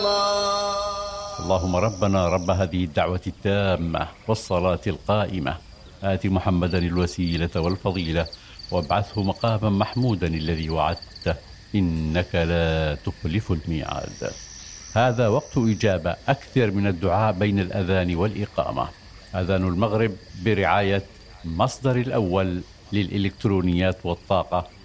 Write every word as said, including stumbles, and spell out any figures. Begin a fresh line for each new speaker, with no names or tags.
الله.
اللهم ربنا رب هذه الدعوة التامة والصلاة القائمة آت محمدا الوسيلة والفضيلة وابعثه مقاما محمودا الذي وعدته إنك لا تخلف الميعاد. هذا وقت إجابة أكثر من الدعاء بين الأذان والإقامة. أذان المغرب برعاية مصدر الأول للإلكترونيات والطاقة